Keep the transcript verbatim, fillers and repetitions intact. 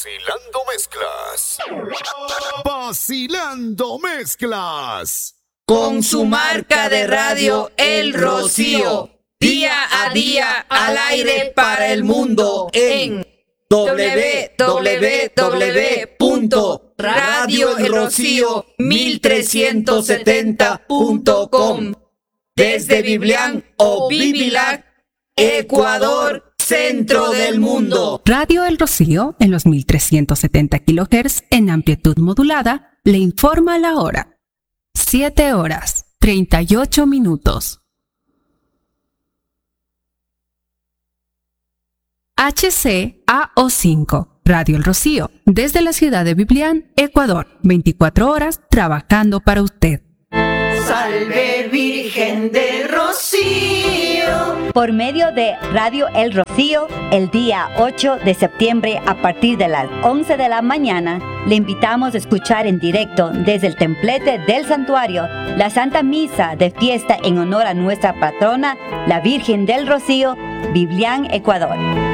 Vacilando Mezclas. Vacilando Mezclas. Con su marca de radio El Rocío. Día a día al aire para el mundo en doble u doble u doble u punto radio el rocío mil trescientos setenta punto com. Desde Biblián o Bibilac, Ecuador, centro del mundo. Radio El Rocío, en los mil trescientos setenta kilohertz en amplitud modulada, le informa la hora. siete horas, treinta y ocho minutos. H C A O cinco, Radio El Rocío, desde la ciudad de Biblián, Ecuador, veinticuatro horas trabajando para usted. Salve Virgen del Rocío. Por medio de Radio El Rocío, el día ocho de septiembre a partir de las once de la mañana, le invitamos a escuchar en directo desde el templete del santuario la Santa Misa de fiesta en honor a nuestra patrona, la Virgen del Rocío, Biblián, Ecuador.